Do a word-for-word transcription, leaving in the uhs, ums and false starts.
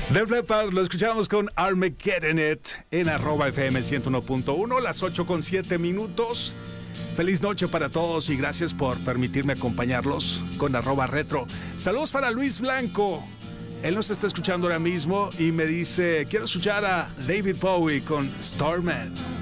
Def Leppard lo escuchamos con Armageddon It en arroba F M ciento uno punto uno, las ocho con siete minutos. Feliz noche para todos y gracias por permitirme acompañarlos con arroba retro. Saludos para Luis Blanco. Él nos está escuchando ahora mismo y me dice, quiero escuchar a David Bowie con Starman.